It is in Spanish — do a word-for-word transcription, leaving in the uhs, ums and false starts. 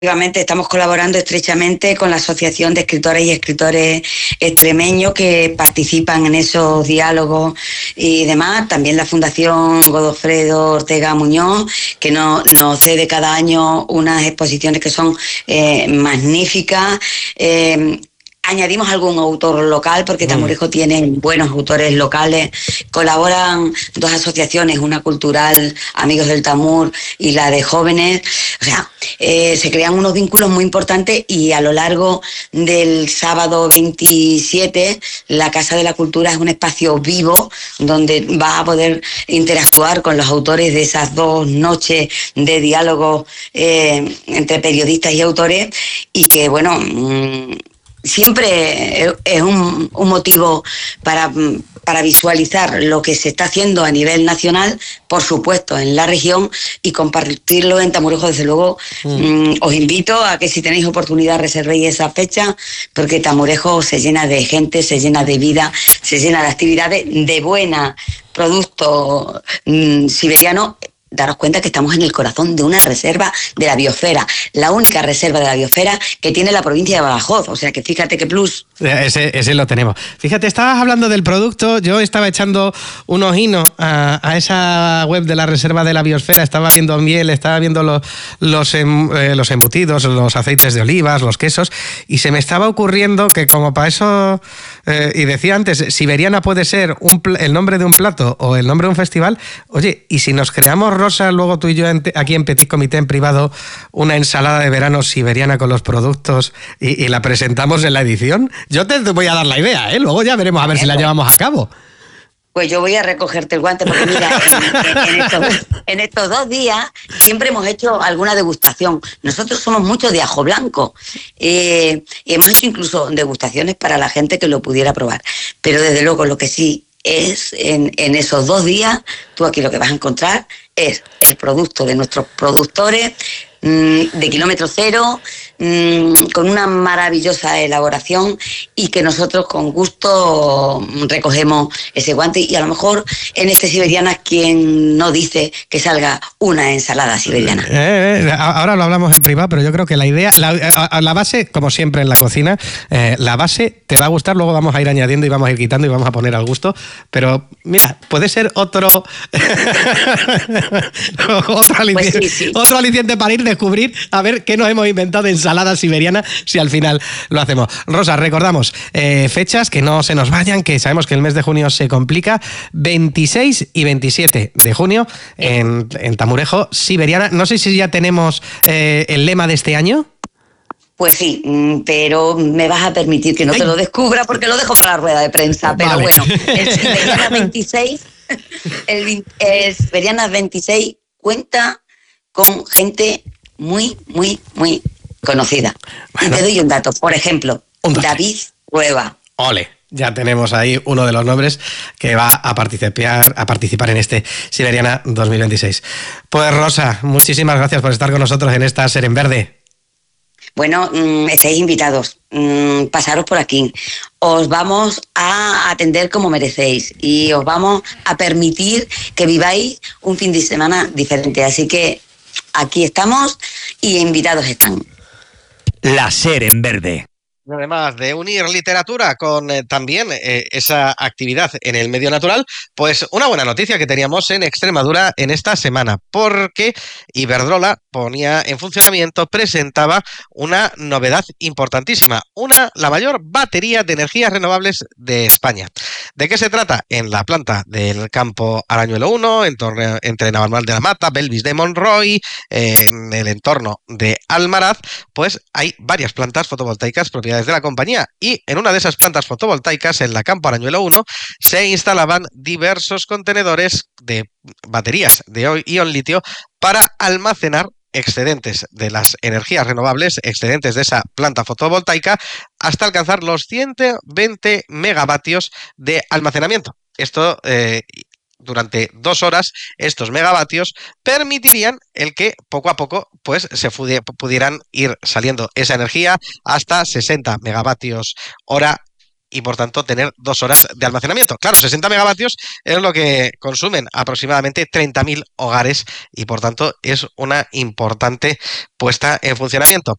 Efectivamente, estamos colaborando estrechamente con la Asociación de Escritoras y Escritores Extremeños que participan en esos diálogos y demás. También la Fundación Godofredo Ortega Muñoz, que nos, nos cede cada año unas exposiciones que son eh, magníficas. Eh, Añadimos algún autor local, porque Tamurejo mm. tiene buenos autores locales. Colaboran dos asociaciones, una cultural, Amigos del Tamur, y la de jóvenes. O sea, eh, se crean unos vínculos muy importantes, y a lo largo del sábado veintisiete, la Casa de la Cultura es un espacio vivo donde vas a poder interactuar con los autores de esas dos noches de diálogo eh, entre periodistas y autores, y que, bueno... Mmm, siempre es un, un motivo para, para visualizar lo que se está haciendo a nivel nacional, por supuesto, en la región, y compartirlo en Tamurejo. Desde luego, mm. os invito a que, si tenéis oportunidad, reservéis esa fecha, porque Tamurejo se llena de gente, se llena de vida, se llena de actividades, de buena producto mm, siberiano. Daros cuenta que estamos en el corazón de una reserva de la biosfera, la única reserva de la biosfera que tiene la provincia de Badajoz, o sea que fíjate qué plus. Ese, ese lo tenemos. Fíjate, estabas hablando del producto, yo estaba echando un ojino a, a esa web de la reserva de la biosfera, estaba viendo miel, estaba viendo los, los, em, eh, los embutidos, los aceites de olivas, los quesos, y se me estaba ocurriendo que, como para eso, eh, y decía antes, Siberiana puede ser un, el nombre de un plato o el nombre de un festival. Oye, ¿y si nos creamos, Rosa, luego tú y yo en, aquí en Petit Comité en privado, una ensalada de verano siberiana con los productos y, y la presentamos en la edición? Yo te voy a dar la idea, ¿eh? Luego ya veremos a ver si la llevamos a cabo. Pues yo voy a recogerte el guante, porque mira, en, en, en, estos, en estos dos días siempre hemos hecho alguna degustación. Nosotros somos muchos de ajo blanco. Eh, y hemos hecho incluso degustaciones para la gente que lo pudiera probar. Pero desde luego lo que sí es, en, en esos dos días, tú aquí lo que vas a encontrar es el producto de nuestros productores mmm, de kilómetro cero, mmm, con una maravillosa elaboración, y que nosotros con gusto recogemos ese guante. Y a lo mejor en este Siberiana, quien no dice que salga una ensalada siberiana. Eh, eh, ahora lo hablamos en privado, pero yo creo que la idea, la, la base, como siempre en la cocina, eh, la base te va a gustar, luego vamos a ir añadiendo y vamos a ir quitando y vamos a poner al gusto, pero mira, puede ser otro otro, aliciente, pues sí, sí. otro aliciente para ir a descubrir a ver qué nos hemos inventado de ensalada siberiana, si al final lo hacemos. Rosa, recordamos eh, fechas, que no se nos vayan, que sabemos que el mes de junio se complica. Veintiséis y veintisiete de junio en, en Tamurejo, Siberiana. No sé si ya tenemos eh, el lema de este año. Pues sí, pero me vas a permitir que no te lo descubra, porque lo dejo para la rueda de prensa. Pero vale. Bueno, el Siberiana veintiséis, el, el Siberiana veintiséis cuenta con gente muy, muy, muy conocida. Bueno. Y te doy un dato. Por ejemplo, un David Rueva. Ole. Ya tenemos ahí uno de los nombres que va a participar, a participar en este Siberiana dos mil veintiséis. Pues Rosa, muchísimas gracias por estar con nosotros en esta Ser en Verde. Bueno, mmm, estáis invitados, mmm, pasaros por aquí, os vamos a atender como merecéis y os vamos a permitir que viváis un fin de semana diferente, así que aquí estamos y invitados están. La Ser en Verde. Además de unir literatura con eh, también eh, esa actividad en el medio natural, pues una buena noticia que teníamos en Extremadura en esta semana, porque Iberdrola ponía en funcionamiento, presentaba una novedad importantísima, una, la mayor batería de energías renovables de España. ¿De qué se trata? En la planta del campo Arañuelo uno, en torno, entre Navalmoral de la Mata, Belvis de Monroy, eh, en el entorno de Almaraz, pues hay varias plantas fotovoltaicas propiedades de la compañía, y en una de esas plantas fotovoltaicas, en la campo Arañuelo uno, se instalaban diversos contenedores de baterías de ion litio para almacenar excedentes de las energías renovables, excedentes de esa planta fotovoltaica, hasta alcanzar los ciento veinte megavatios de almacenamiento. Esto eh, durante dos horas, estos megavatios permitirían el que poco a poco pues se pudieran ir saliendo esa energía hasta sesenta megavatios hora, y por tanto tener dos horas de almacenamiento. Claro, sesenta megavatios es lo que consumen aproximadamente treinta mil hogares, y por tanto es una importante puesta en funcionamiento.